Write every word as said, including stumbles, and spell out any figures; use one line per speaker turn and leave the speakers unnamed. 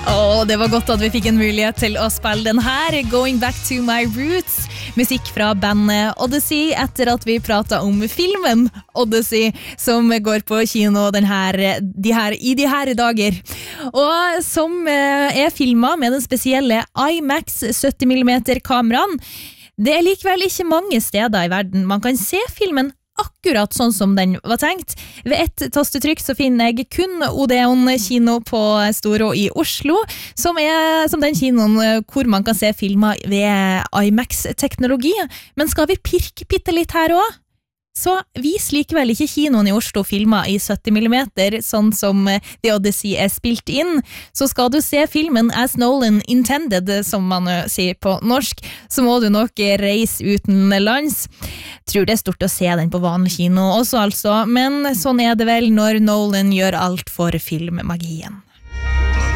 Åh, det var godt at vi fikk en mulighet til å spille den her, Going Back to My Roots, musikk fra bandet Odyssey, etter at vi pratet om filmen Odyssey, som går på kino den her, de her, i de her dager, og som er filmet med den spesielle IMAX sytti millimeter kameraen. Det er likevel ikke mange steder i verden man kan se filmen akkurat sånn som den var tenkt. Ved et tastetrykk så finner jeg kun Odeon kino på Storo i Oslo, som er som den kinoen hvor man kan se filmer ved IMAX-teknologi. Men skal vi pirke bitte litt her også? Så vis likevel ikke kinoen i Oslo filmer i sytti millimeter, sånn som The Odyssey er spilt inn. Så skal du se filmen As Nolan Intended, som man sier på norsk, så må du nok reise utenlands. Tror det er stort å se den på vanlig kino også, altså. Men sånn er det vel når Nolan gjør alt for filmmagien.